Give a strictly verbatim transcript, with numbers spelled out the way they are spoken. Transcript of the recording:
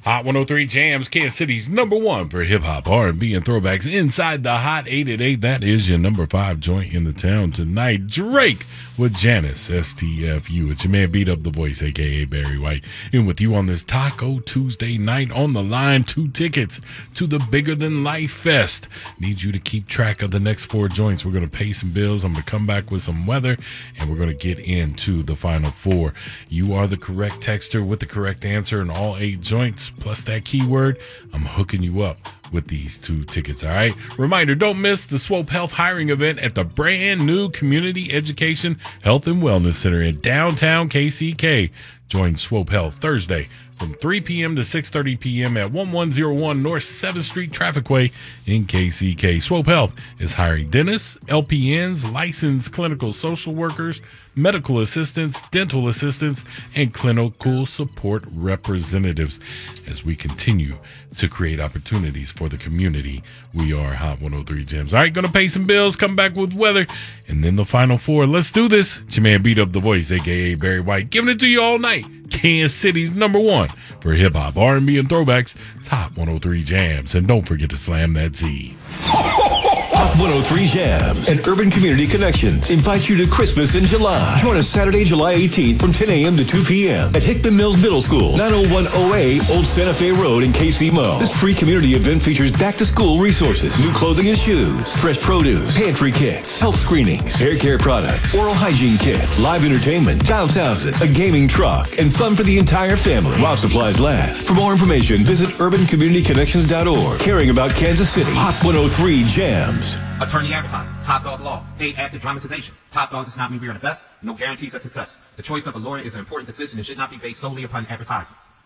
Hot one oh three Jams, Kansas City's number one for hip-hop, R and B, and throwbacks. Inside the Hot eight at eight, that is your number five joint in the town tonight. Drake with Janice, S T F U. It's your man Beat Up the Voice, a k a. Barry White. And with you on this Taco Tuesday night, on the line, two tickets to the Bigger Than Life Fest. Need you to keep track of the next four joints. We're going to pay some bills. I'm going to come back with some weather, and we're going to get into the final four. You are the correct texter with the correct answer in all eight joints. Plus that keyword, I'm hooking you up with these two tickets, all right? Reminder, don't miss the Swope Health hiring event at the brand new Community Education Health and Wellness Center in downtown K C K. Join Swope Health Thursday from three p.m. to six thirty p.m. at eleven oh one North seventh Street Trafficway in K C K. Swope Health is hiring dentists, L P Ns, licensed clinical social workers, medical assistants, dental assistants, and clinical support representatives. As we continue to create opportunities for the community, we are Hot one oh three Jams. All right, gonna pay some bills, come back with weather, and then the final four. Let's do this. It's your man Beat Up the Voice, a k a. Barry White, giving it to you all night. Kansas City's number one for hip-hop, R and B, and throwbacks. It's Hot one oh three Jams. And don't forget to slam that Z. Hot one oh three Jams and Urban Community Connections invite you to Christmas in July. Join us Saturday, July eighteenth from ten a.m. to two p.m. at Hickman Mills Middle School, nine oh one oh A Old Santa Fe Road in K C Mo. This free community event features back-to-school resources, new clothing and shoes, fresh produce, pantry kits, health screenings, hair care products, oral hygiene kits, live entertainment, bounce houses, a gaming truck, and fun for the entire family while supplies last. For more information, visit urban community connections dot org. Caring about Kansas City. Hot one oh three Jams. Attorney advertising, Top Dog Law, paid active dramatization. Top Dog does not mean we are the best, no guarantees of success. The choice of a lawyer is an important decision and should not be based solely upon advertisements.